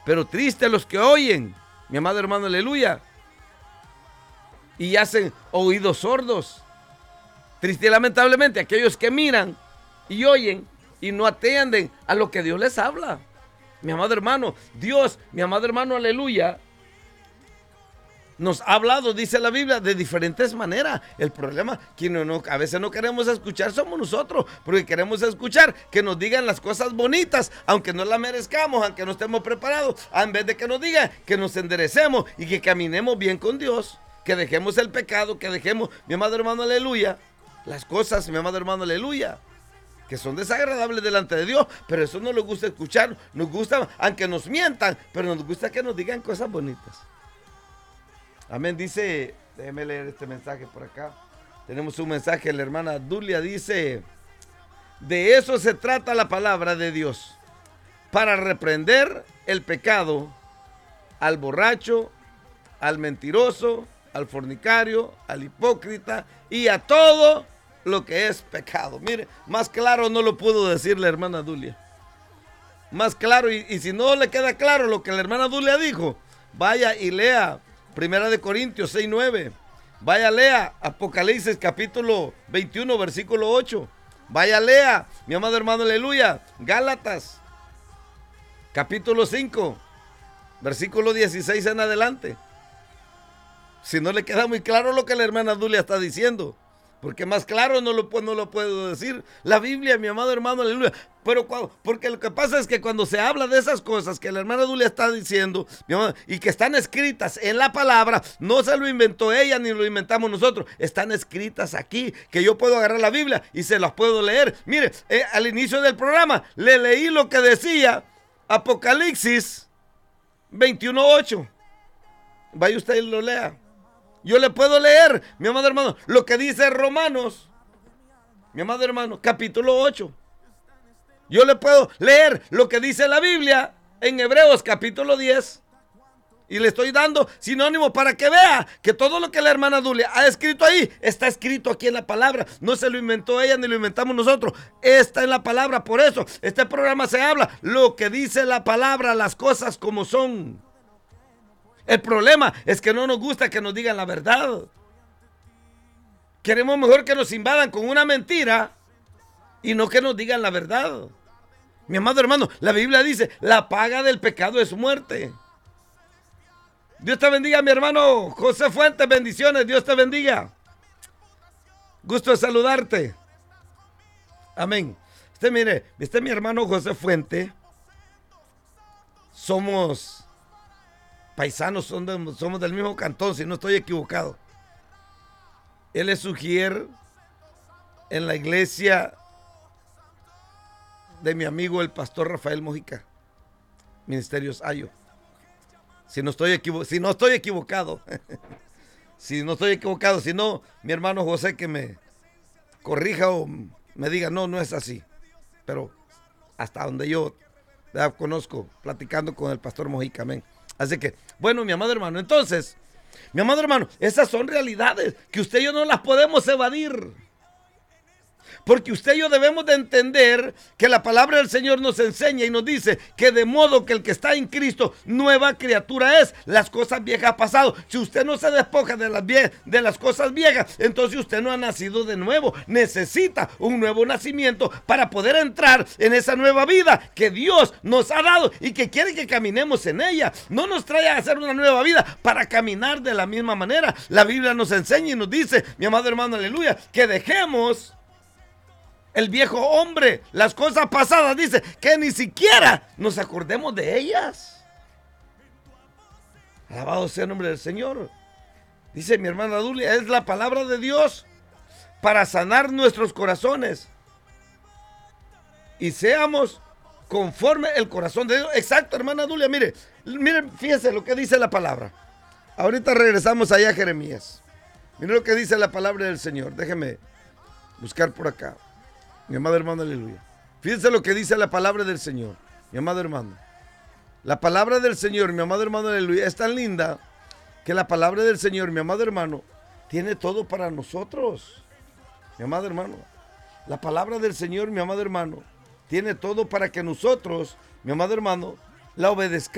pero triste los que oyen, mi amado hermano, aleluya, y hacen oídos sordos. Triste y lamentablemente aquellos que miran y oyen y no atienden a lo que Dios les habla. Mi amado hermano, Dios, mi amado hermano, aleluya, nos ha hablado, dice la Biblia, de diferentes maneras. El problema que a veces no queremos escuchar somos nosotros, porque queremos escuchar que nos digan las cosas bonitas, aunque no las merezcamos, aunque no estemos preparados, en vez de que nos digan que nos enderecemos y que caminemos bien con Dios, que dejemos el pecado, que dejemos, mi amado hermano, aleluya, las cosas, mi amado hermano, aleluya, que son desagradables delante de Dios, pero eso no nos gusta escuchar, nos gusta, aunque nos mientan, pero nos gusta que nos digan cosas bonitas. Amén, dice, déjeme leer este mensaje por acá. Tenemos un mensaje, la hermana Dulia dice, de eso se trata la palabra de Dios, para reprender el pecado al borracho, al mentiroso, al fornicario, al hipócrita y a todo lo que es pecado. Mire, más claro no lo pudo decir la hermana Dulia. Más claro, y si no le queda claro lo que la hermana Dulia dijo, vaya y lea Primera de Corintios 6:9. Vaya, lea Apocalipsis capítulo 21, versículo 8. Vaya, lea, mi amado hermano, aleluya, Gálatas capítulo 5, versículo 16 en adelante. Si no le queda muy claro lo que la hermana Dulia está diciendo, porque más claro no lo puedo decir. La Biblia, mi amado hermano, aleluya. Porque lo que pasa es que cuando se habla de esas cosas que la hermana Dulia está diciendo, mi amado, y que están escritas en la palabra, no se lo inventó ella ni lo inventamos nosotros. Están escritas aquí, que yo puedo agarrar la Biblia y se las puedo leer. Mire, al inicio del programa le leí lo que decía Apocalipsis 21:8. Vaya usted y lo lea. Yo le puedo leer, mi amado hermano, lo que dice Romanos, mi amado hermano, capítulo 8. Yo le puedo leer lo que dice la Biblia en Hebreos capítulo 10. Y le estoy dando sinónimo para que vea que todo lo que la hermana Dulia ha escrito ahí, está escrito aquí en la palabra. No se lo inventó ella ni lo inventamos nosotros. Está en la palabra. Por eso, este programa se habla lo que dice la palabra, las cosas como son. El problema es que no nos gusta que nos digan la verdad. Queremos mejor que nos invadan con una mentira y no que nos digan la verdad. Mi amado hermano, la Biblia dice, la paga del pecado es muerte. Dios te bendiga, mi hermano José Fuentes, bendiciones, Dios te bendiga. Gusto de saludarte. Amén. Mire, mi hermano José Fuentes. Somos paisanos, somos del mismo cantón, si no estoy equivocado. Él es ujier en la iglesia de mi amigo el pastor Rafael Mojica, Ministerios Ayo. Si no estoy equivocado, si no, mi hermano José que me corrija o me diga, no es así. Pero hasta donde yo conozco, platicando con el pastor Mojica, amén. Así que, bueno, mi amado hermano, entonces, mi amado hermano, esas son realidades que usted y yo no las podemos evadir. Porque usted y yo debemos de entender que la palabra del Señor nos enseña y nos dice que de modo que el que está en Cristo, nueva criatura es. Las cosas viejas han pasado. Si usted no se despoja de las cosas viejas, entonces usted no ha nacido de nuevo. Necesita un nuevo nacimiento para poder entrar en esa nueva vida que Dios nos ha dado y que quiere que caminemos en ella. No nos trae a hacer una nueva vida para caminar de la misma manera. La Biblia nos enseña y nos dice, mi amado hermano, aleluya, que dejemos el viejo hombre, las cosas pasadas, dice, que ni siquiera nos acordemos de ellas. Alabado sea el nombre del Señor. Dice mi hermana Dulia, es la palabra de Dios para sanar nuestros corazones y seamos conforme el corazón de Dios. Exacto, hermana Dulia, mire, fíjese lo que dice la palabra. Ahorita regresamos allá a Jeremías. Mire lo que dice la palabra del Señor. Déjeme buscar por acá. Mi amado hermano, aleluya. Fíjense lo que dice la palabra del Señor, mi amado hermano. La palabra del Señor, mi amado hermano, aleluya, es tan linda que la palabra del Señor, mi amado hermano, tiene todo para nosotros. Mi amado hermano, la palabra del Señor, mi amado hermano, tiene todo para que nosotros, mi amado hermano, la obedezcamos.